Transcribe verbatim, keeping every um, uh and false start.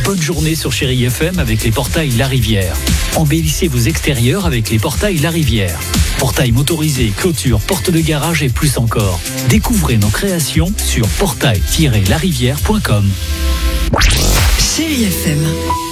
bonne journée sur Chérie F M avec les portails La Rivière. Embellissez vos extérieurs avec les portails La Rivière. Portails motorisés, clôtures, portes de garage et plus encore. Découvrez nos créations sur portail tiret la rivière point com. Chérie F M.